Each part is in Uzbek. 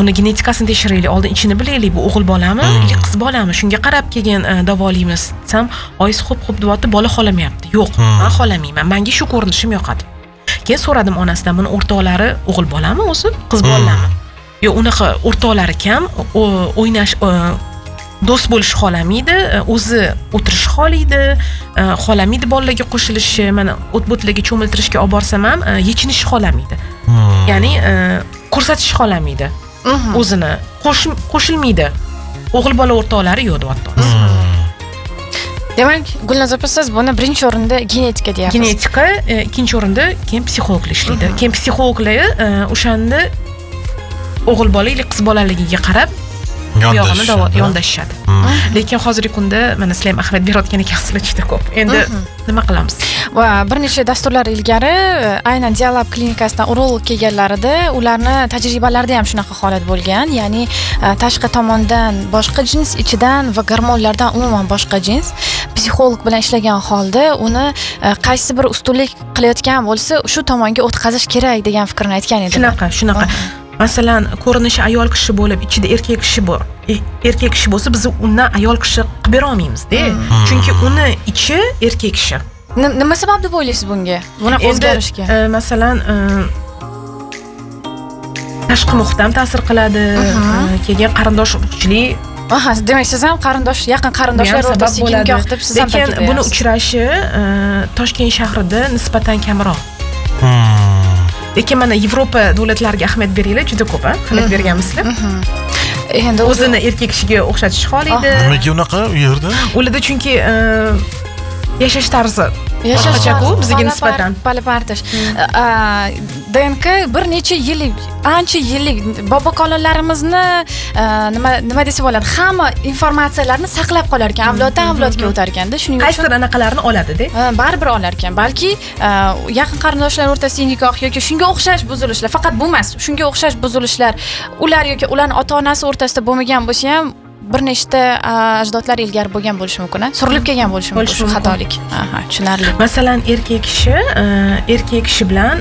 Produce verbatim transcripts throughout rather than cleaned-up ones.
buni genetikasini tekshiraylik, oldin ichini bilaylik, bu o'g'il bolami yoki qiz bolami, shunga qarab keyin davolaymiz desam, oyisi xo'p xo'p deyapti, bola xolamayapti. Yo'q, men xolamayman, menga shu ko'rinishim yoqadi. Keyin so'radim onasidan, buni o'rtoqlari o'g'il bolami o'zi, qiz bolami? Yo'q, unaqa o'rtoqlari kam, o'ynash, do'st bo'lish xolamaydi, o'zi o'tirish xolaydi, xolamaydi bolalarga qo'shilishi, mana o't-bo'tlarga cho'miltirishga olib borsam ham yechinish xolamaydi. Ya'ni ko'rsatish xolamaydi. O'zini qo'shilmaydi. O'g'il bola o'rtoqlari yo'q deyapti. Demak, Gulnoz opa, siz buni birinchi o'rinda genetika deyapsiz. Genetika, ikkinchi o'rinda keyin psixologlar ishlaydi. Keyin psixologlar o'shanda o'g'il bolalik, qiz bolaligiga qarab yog'ini yondashishadi. Lekin hozirgi kunda mana sizlar ham ahamiyat berayotgan ekansizlar juda ko'p. Endi nima qilamiz? Va bir necha dasturlar ilgari aynan Dialab klinikasidan urolog kelganlarida ularni tajribalarida ham shunaqa holat bo'lgan. Ya'ni tashqi tomondan boshqa jins, ichidan va gormonlardan umuman boshqa jins psixolog bilan ishlagan holda uni qaysi bir ustunlik qilayotgan bo'lsa, shu tomonga o'tkazish kerak degan fikrni aytgan edi. Shunaqa, shunaqa. Masalan, ko'rinishi ayol kishi bo'lib, ichida erkak kishi bor. Erkak kishi bo'lsa, biz undan ayol kishi qilib bera olmaymiz-da. Chunki uni ichi erkak kishi. Nima sabab deb o'ylaysiz bunga? Bunaqa o'zgarishga? Masalan, tashqi muhit ham ta'sir qiladi. Keyin qarindosh urug'chilik. Aha, demak siz ham qarindosh, yaqin qarindoshlar o'rtasiga nikoh deb siz ham ta'kidlayapsiz. Lekin buni uchrashi Toshkent shahrida nisbatan kamroq. Lekin mana Yevropa davlatlariga ahamiyat beringlar, juda ko'p, ha? Ahamiyat berganmisizlar. Endi o'zini erkak kishiga o'xshatish xohlaydi. Nimaga unaqa u yerda? Ularda chunki yashash tarzi yashash-ku bizga nisbatan palapartish. D N K bir necha yillik, ancha yillik boboqonlarimizni nima nima desa bo'ladi, hamma informatsiyalarni saqlab qolar ekan, avloddan avlodga o'tar ekanda. Shuning uchun qaysidir anaqalarni oladi-da. Baribir olar ekan. Balki yaqin qarindoshlar o'rtasidagi nikoh yoki shunga o'xshash buzilishlar, faqat bu emas, shunga o'xshash buzilishlar ular yoki ularning ota-onasi o'rtasida bo'lmagan bo'lsa ham bir nechta ajdodlar ilgari bo'lgan bo'lishi mumkin, surilib kelgan bo'lishi mumkin shu xatolik. Aha, tushunarli. Masalan, erkak kishi erkak kishi bilan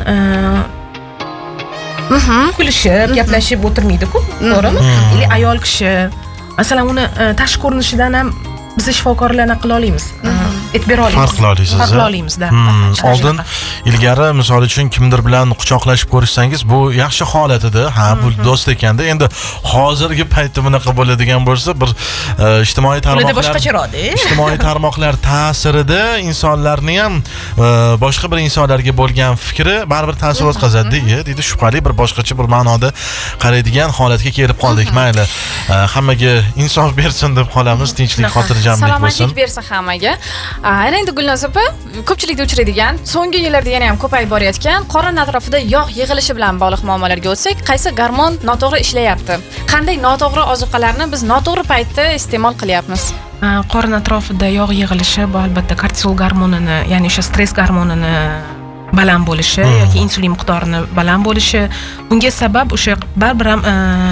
kulishib, gaplashib o'tirmaydi-ku, to'g'rimi? Ili ayol kishi, masalan, uni tashqi ko'rinishidan ham biz shifokorlarni qila olamiz. E'tibor olamiz. Farq qila olasiz. Farq qila olamizda. Oldin ilgari misol uchun kimdir bilan quchoqlashib ko'rishsangiz, bu yaxshi holat edi. Ha, bu do'st ekanda. Endi hozirgi paytda bunaqa bo'ladigan bo'lsa, bir ijtimoiy tarmoqlar boshqacharoq-da. Ijtimoiy tarmoqlar ta'sirida insonlarning ham boshqa bir insonlarga bo'lgan fikri baribir ta'sir o'tkazadi-da. Deydi, shubhali bir boshqacha bir ma'noda qaraydigan holatga kelib qoldik. Mayli, hammaga insof bersin deb qolamiz, tinchlik, xotirjamlik bo'lsin. Salomatlik bersin hammaga. Ana endi Gulnoz opa, ko'pchilikda uchraydigan, so'nggi yillarda yana ham ko'payib borayotgan qorin atrofida yog' yig'ilishi bilan bog'liq muammolarga o'tsak, qaysi gormon noto'g'ri ishlayapti? Qanday noto'g'ri ozuqalarni biz noto'g'ri paytda iste'mol qilyapmiz? Qorin atrofida yog' yig'ilishi bu albatta kortizol gormonini, ya'ni o'sha stress gormonini baland bo'lishi yoki insulin miqdorini baland bo'lishi. Bunga sabab o'sha baribir ham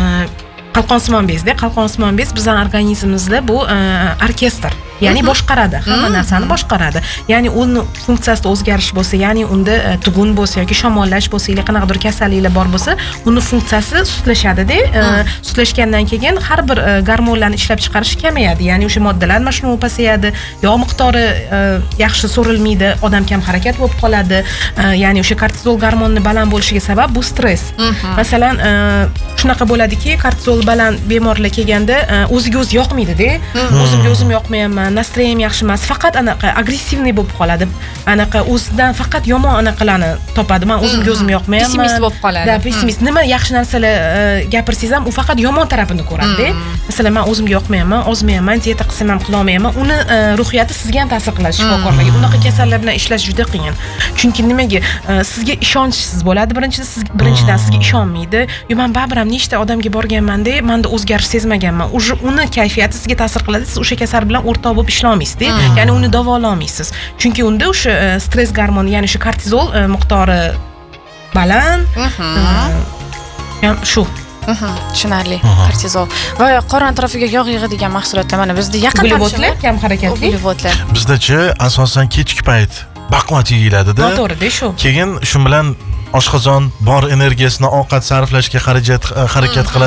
qalqonsimon bezda, qalqonsimon bez bizning organizmimizda bu orkestr, ya'ni boshqaradi, hamma narsani boshqaradi. Ya'ni uni funksiyasida o'zgarish bo'lsa, ya'ni unda tug'un bo'lsa yoki shamollash bo'lsa, yoki qanaqadir kasalliklar bor bo'lsa, uni funksiyasi sustlashadi-da. Sutlashgandan keyin har bir gormonlarni ishlab chiqarish kamayadi. Ya'ni o'sha moddalar mashnuvi pasayadi, yog' miqdori yaxshi so'rilmaydi, odam kam harakat bo'lib qoladi. Ya'ni o'sha kortizol gormoni baland bo'lishiga sabab bu stress. Masalan, shunaqa bo'ladiki, kortizol baland bemorlar kelganda o'ziga o'zi yoqmaydi-da. O'zimga o'zim yoqmayapman, nastroyem yaxshi emas, faqat anaqa agressivniy bo'lib qoladi. Anaqa o'zidan faqat yomon anaqalarni topadi. Men o'zimga o'zim yoqmayapman. Pessimist bo'lib qoladi. Da, pessimist. Nima yaxshi narsalar gapirsangiz ham u faqat yomon tarafini ko'radi-da. Masalan, men o'zimga yoqmayapman, ozmayapman, diyeta qilsam ham qila olmayapman. Uni ruhiyati sizga ham ta'sir qiladi shifokorlarga. Bunaqa kasallar bilan ishlash juda qiyin. Chunki nimaga? Sizga ishonchsiz bo'ladi. Birinchidan siz birinchidan sizga ishonmaydi. Yo, men baribir ham nechta odamga borganman-da, menda o'zgarish sezmaganman. O'sha uni kayfiyati sizga ta'sir qiladi. Siz o'sha kasal bilan o'rtoq bo'lib ishlay olmaysiz-da. Ya'ni uni davololmaysiz. Chunki unda o'sha stress gormoni, ya'ni o'sha kortizol miqdori baland. Shu. Tushunarli. Kortizol va qorin atrofiga yog' yig'adigan mahsulotlar mana bizda yaqin uglevodlar, kam harakatli. Uglevodlar. Bizda-chi asosan kechki payt baquvvat yeyiladi-da. To'g'ri-da, shu. Keyin shu bilan oshqozon bor energiyasini ovqat sarflashga harakat qiladi.